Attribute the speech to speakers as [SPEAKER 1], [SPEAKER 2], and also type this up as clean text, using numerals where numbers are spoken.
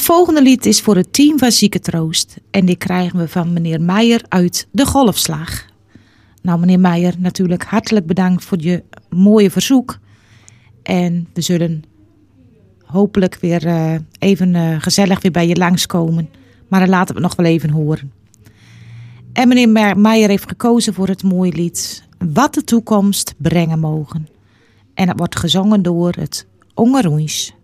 [SPEAKER 1] volgende lied is voor het team van Ziekentroost. En die krijgen we van meneer Meijer uit de Golfslag. Nou, meneer Meijer, natuurlijk hartelijk bedankt voor je mooie verzoek. En we zullen hopelijk weer even gezellig weer bij je langskomen. Maar dan laten we het nog wel even horen. En meneer Meijer heeft gekozen voor het mooie lied Wat de toekomst brengen mogen. En het wordt gezongen door het Ongeroens.